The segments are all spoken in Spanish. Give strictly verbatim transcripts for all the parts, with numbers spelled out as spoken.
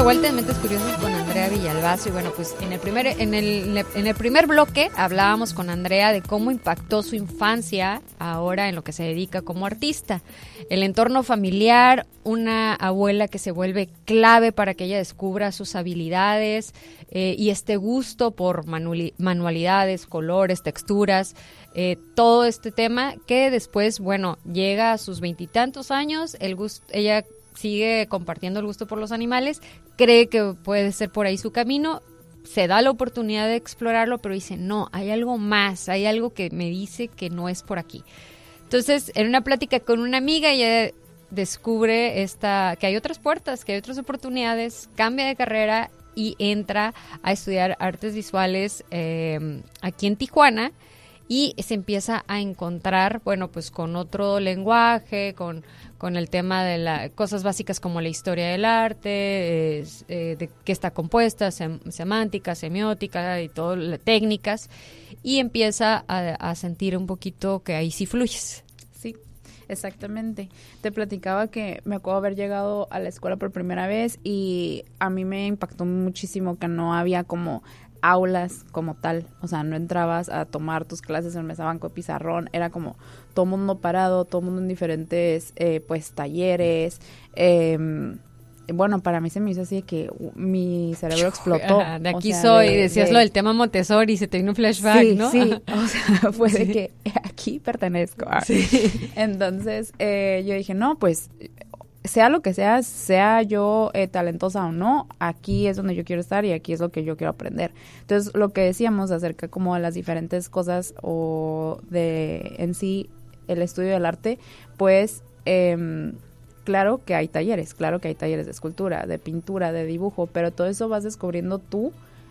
vuelta en Mentes Curiosas con Andrea Villalbazo y bueno, pues en el primer en el en el primer bloque hablábamos con Andrea de cómo impactó su infancia ahora en lo que se dedica como artista. El entorno familiar, una abuela que se vuelve clave para que ella descubra sus habilidades eh, y este gusto por manuali- manualidades, colores, texturas, eh, todo este tema que después, bueno, llega a sus veintitantos años, el gusto, ella sigue compartiendo el gusto por los animales, cree que puede ser por ahí su camino, se da la oportunidad de explorarlo, pero dice, no, hay algo más, hay algo que me dice que no es por aquí. Entonces, en una plática con una amiga, ella descubre esta, que hay otras puertas, que hay otras oportunidades, cambia de carrera y entra a estudiar artes visuales eh, aquí en Tijuana, y se empieza a encontrar, bueno, pues con otro lenguaje, con, con el tema de las cosas básicas como la historia del arte, eh, eh, de qué está compuesta, sem- semántica, semiótica y todas las técnicas, y empieza a, a sentir un poquito que ahí sí fluyes. Sí, exactamente. Te platicaba que me acuerdo haber llegado a la escuela por primera vez y a mí me impactó muchísimo que no había como aulas como tal, o sea, no entrabas a tomar tus clases en mesa banco de pizarrón, era como todo mundo parado, todo mundo en diferentes eh, pues talleres, eh, bueno, para mí se me hizo así que uh, mi cerebro explotó. Ajá, de aquí o sea, soy, de, decías de, lo del tema Montessori, se te vino un flashback, sí, ¿no? Sí, o sea, fue sí. de que aquí pertenezco. Sí. Entonces, eh, yo dije, no, pues sea lo que sea, sea yo eh, talentosa o no, aquí es donde yo quiero estar y aquí es lo que yo quiero aprender. Entonces, lo que decíamos acerca como de las diferentes cosas o de en sí el estudio del arte, pues eh, claro que hay talleres, claro que hay talleres de escultura, de pintura, de dibujo, pero todo eso vas descubriendo tú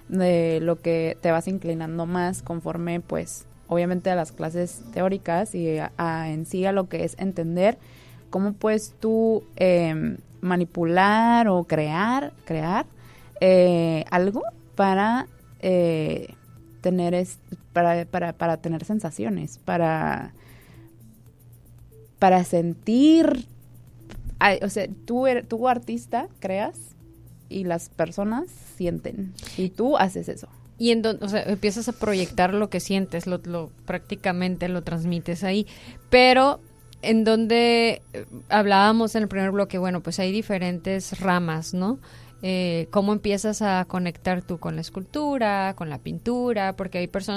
de lo que te vas inclinando más conforme, pues, obviamente a las clases teóricas y a, a en sí a lo que es entender cómo puedes tú eh, manipular o crear, crear eh, algo para eh, tener es, para, para, para tener sensaciones, para, para sentir, ay, o sea, tú, eres, tú artista creas y las personas sienten y tú haces eso. Y en donde, o sea, empiezas a proyectar lo que sientes, lo, lo prácticamente lo transmites ahí, pero en donde eh, hablábamos en el primer bloque, bueno, pues hay diferentes ramas, ¿no? Eh, cómo empiezas a conectar tú con la escultura, con la pintura, porque hay personas